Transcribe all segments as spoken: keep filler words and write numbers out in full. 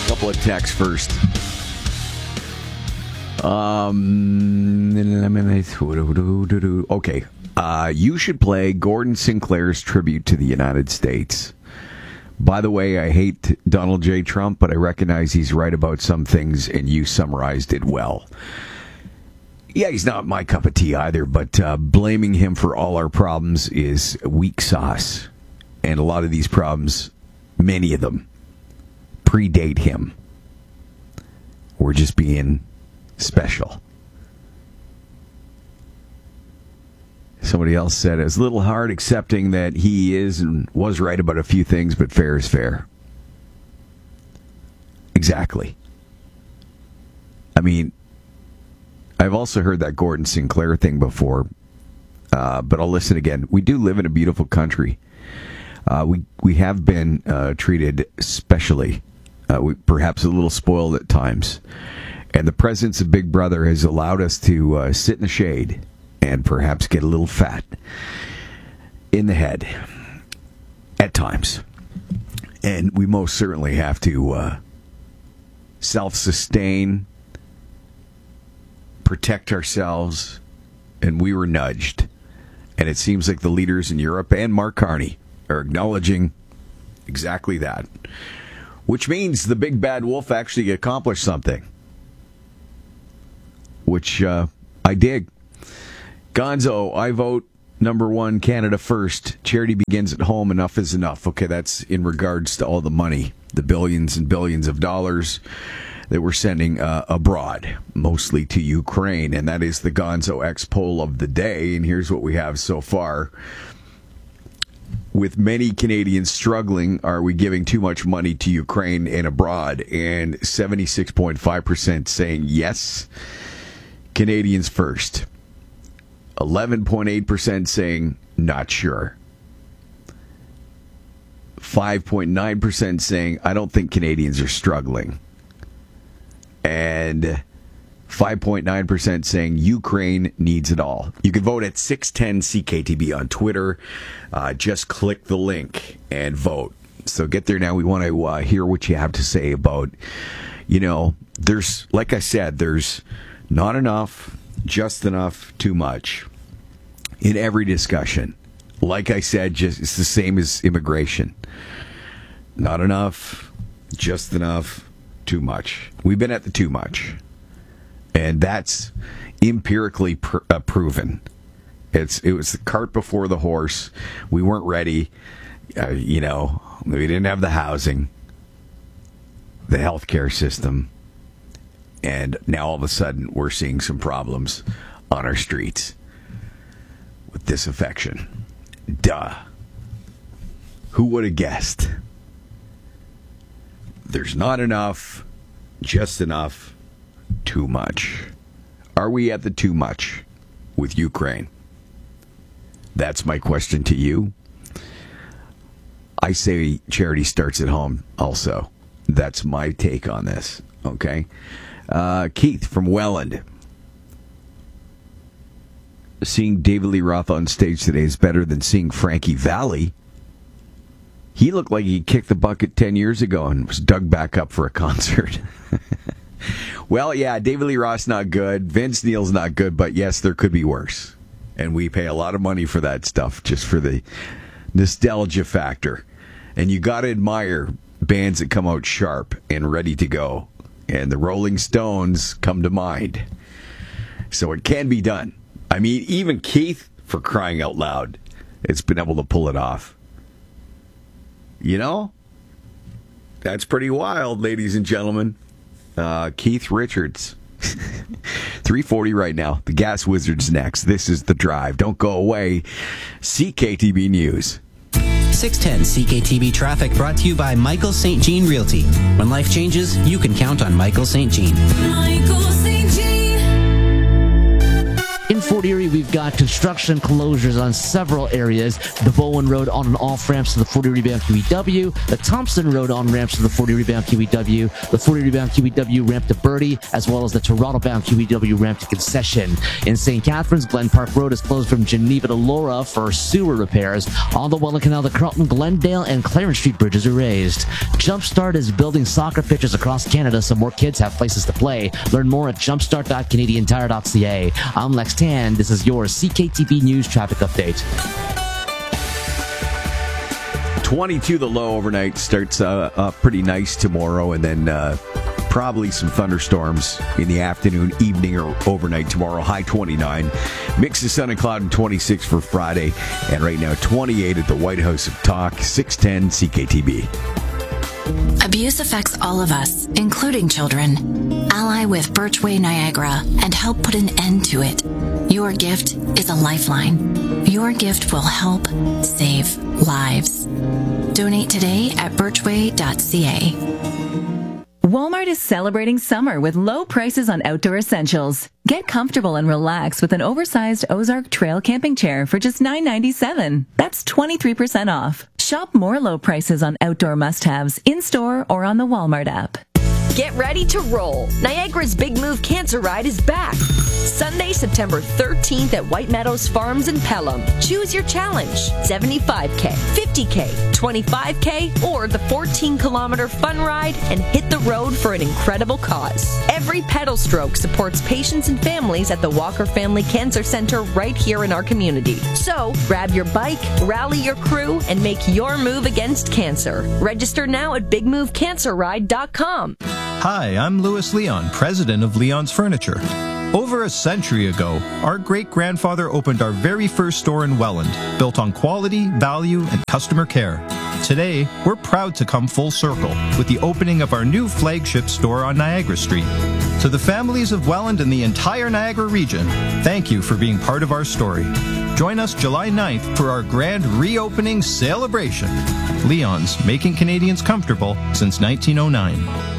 Couple of texts first. Um, okay. Uh, you should play Gordon Sinclair's tribute to the United States. By the way, I hate Donald J. Trump, but I recognize he's right about some things, and you summarized it well. Yeah, he's not my cup of tea either, but uh, blaming him for all our problems is weak sauce. And a lot of these problems, many of them, predate him. We're just being special. Somebody else said it's a little hard accepting that he is and was right about a few things, but fair is fair. Exactly. I mean, I've also heard that Gordon Sinclair thing before, uh, but I'll listen again. We do live in a beautiful country. Uh, we we have been uh, treated specially, uh, we, perhaps a little spoiled at times, and the presence of Big Brother has allowed us to uh, sit in the shade and perhaps get a little fat in the head at times. And we most certainly have to uh, self-sustain, protect ourselves, and we were nudged. And it seems like the leaders in Europe and Mark Carney are acknowledging exactly that. Which means the big bad wolf actually accomplished something. Which uh, I dig. Gonzo, I vote number one, Canada first. Charity begins at home. Enough is enough. Okay, that's in regards to all the money, the billions and billions of dollars that we're sending uh, abroad, mostly to Ukraine. And that is the Gonzo X poll of the day. And here's what we have so far. With many Canadians struggling, are we giving too much money to Ukraine and abroad? And seventy-six point five percent saying yes, Canadians first. eleven point eight percent saying not sure. five point nine percent saying I don't think Canadians are struggling. And five point nine percent saying Ukraine needs it all. You can vote at six ten C K T B on Twitter. Uh, just click the link and vote. So get there now. We want to uh, hear what you have to say about, you know, there's, like I said, there's not enough, just enough, too much in every discussion. Like I said, just it's the same as immigration. Not enough, just enough, too much. We've been at the too much. And that's empirically pr- uh, proven. It's It was the cart before the horse. We weren't ready. Uh, you know, we didn't have the housing, the healthcare system. And now all of a sudden we're seeing some problems on our streets with disaffection. Duh. Who would have guessed? There's not enough, just enough, too much. Are we at the too much with Ukraine? That's my question to you. I say charity starts at home also. That's my take on this, okay? Uh, Keith from Welland. Seeing David Lee Roth on stage today is better than seeing Frankie Valli. He looked like he kicked the bucket ten years ago and was dug back up for a concert. Well, yeah, David Lee Roth's not good. Vince Neil's not good, but yes, there could be worse. And we pay a lot of money for that stuff, just for the nostalgia factor. And you got to admire bands that come out sharp and ready to go. And the Rolling Stones come to mind. So it can be done. I mean, even Keith, for crying out loud, has been able to pull it off. You know? That's pretty wild, ladies and gentlemen. Uh, Keith Richards. three forty right now. The Gas Wizard's next. This is The Drive. Don't go away. C K T B News. six ten C K T B Traffic brought to you by Michael Saint Jean Realty. When life changes, you can count on Michael Saint Jean. Michael Saint Jean. In Fort Erie, we've got construction closures on several areas. The Bowen Road on and off ramps to the Fort Erie bound Q E W, the Thompson Road on ramps to the Fort Erie bound Q E W, the Fort Erie bound Q E W ramp to Birdie, as well as the Toronto bound Q E W ramp to Concession. In Saint Catharines, Glen Park Road is closed from Geneva to Laura for sewer repairs. On the Welland Canal, the Carlton, Glendale, and Clarence Street bridges are raised. Jumpstart is building soccer pitches across Canada so more kids have places to play. Learn more at jumpstart dot canadian tire dot c a. I'm Lex Tan. This is your C K T B News Traffic Update. twenty-two the low overnight. Starts uh, up pretty nice tomorrow, and then uh, probably some thunderstorms in the afternoon, evening, or overnight tomorrow. High twenty-nine. Mix of sun and cloud and twenty-six for Friday. And right now twenty-eight at the White House of Talk. six ten C K T B. Abuse affects all of us, including children. Ally with Birchway Niagara and help put an end to it. Your gift is a lifeline. Your gift will help save lives. Donate today at birchway dot c a. Walmart is celebrating summer with low prices on outdoor essentials. Get comfortable and relax with an oversized Ozark Trail camping chair for just nine ninety-seven. That's twenty-three percent off. Shop more low prices on outdoor must-haves in-store or on the Walmart app. Get ready to roll. Niagara's Big Move Cancer Ride is back. Sunday, September thirteenth at White Meadows Farms in Pelham. Choose your challenge. seventy-five K, fifty K, twenty-five K, or the fourteen kilometer fun ride and hit the road for an incredible cause. Every pedal stroke supports patients and families at the Walker Family Cancer Center right here in our community. So, grab your bike, rally your crew, and make your move against cancer. Register now at big move cancer ride dot com. Hi, I'm Louis Leon, president of Leon's Furniture. Over a century ago, our great-grandfather opened our very first store in Welland, built on quality, value, and customer care. Today, we're proud to come full circle with the opening of our new flagship store on Niagara Street. To the families of Welland and the entire Niagara region, thank you for being part of our story. Join us July ninth for our grand reopening celebration. Leon's, making Canadians comfortable since nineteen oh nine.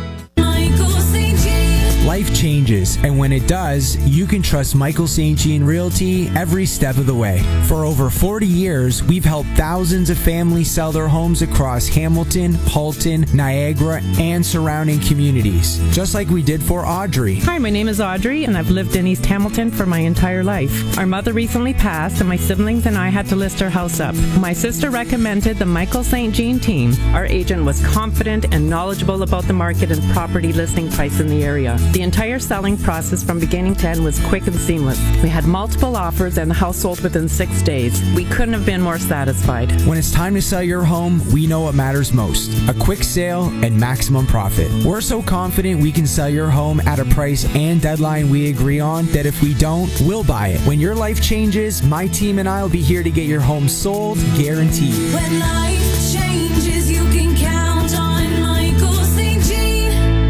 Life changes, and when it does, you can trust Michael Saint Jean Realty every step of the way. For over forty years, we've helped thousands of families sell their homes across Hamilton, Halton, Niagara, and surrounding communities, just like we did for Audrey. Hi, my name is Audrey, and I've lived in East Hamilton for my entire life. Our mother recently passed, and my siblings and I had to list our house up. My sister recommended the Michael Saint Jean team. Our agent was confident and knowledgeable about the market and property listing price in the area. The entire selling process from beginning to end was quick and seamless. We had multiple offers and the house sold within six days. We couldn't have been more satisfied. When it's time to sell your home, we know what matters most: a quick sale and maximum profit. We're so confident we can sell your home at a price and deadline we agree on that if we don't, we'll buy it. When your life changes, my team and I will be here to get your home sold, guaranteed. When life changes, you can count on Michael Saint Jean.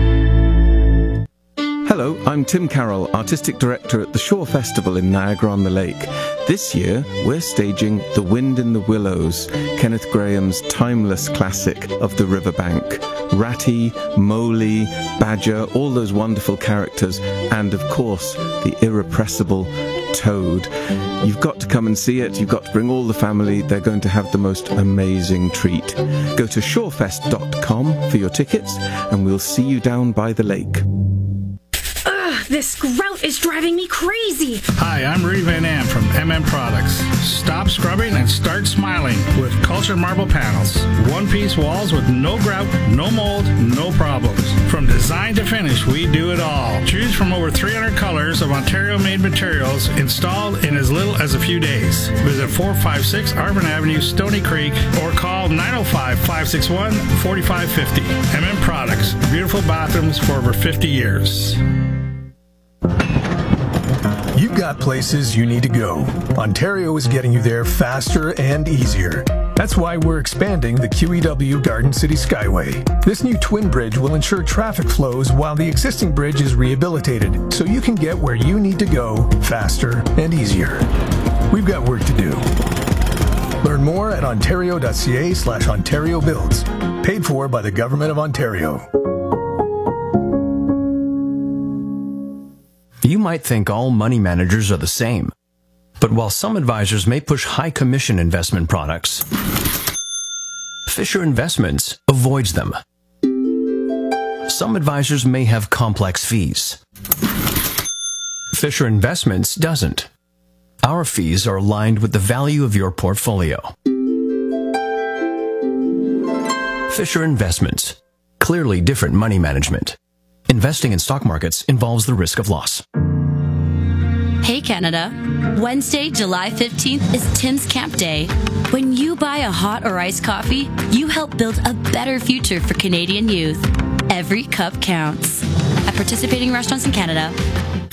Hello, I'm Tim Carroll, Artistic Director at the Shore Festival in Niagara-on-the-Lake. This year, we're staging The Wind in the Willows, Kenneth Grahame's timeless classic of the riverbank. Ratty, Moley, Badger, all those wonderful characters, and of course, the irrepressible Toad. You've got to come and see it. You've got to bring all the family. They're going to have the most amazing treat. Go to shorefest dot com for your tickets, and we'll see you down by the lake. This grout is driving me crazy. Hi, I'm Rudy Van Am from M M Products. Stop scrubbing and start smiling with Culture Marble Panels. One-piece walls with no grout, no mold, no problems. From design to finish, we do it all. Choose from over three hundred colors of Ontario-made materials installed in as little as a few days. Visit four five six Arvin Avenue, Stony Creek, or call nine oh five, five six one, four five five oh. M M Products. Beautiful bathrooms for over fifty years. You've got places you need to go. Ontario is getting you there faster and easier. That's why we're expanding the Q E W Garden City Skyway. This new twin bridge will ensure traffic flows while the existing bridge is rehabilitated, so you can get where you need to go faster and easier. We've got work to do. Learn more at ontario.ca slash Ontario Builds. Paid for by the Government of Ontario. You might think all money managers are the same. But while some advisors may push high commission investment products, Fisher Investments avoids them. Some advisors may have complex fees. Fisher Investments doesn't. Our fees are aligned with the value of your portfolio. Fisher Investments. Clearly different money management. Investing in stock markets involves the risk of loss. Hey Canada, Wednesday, July fifteenth is Tim's Camp Day. When you buy a hot or iced coffee, you help build a better future for Canadian youth. Every cup counts. At participating restaurants in Canada.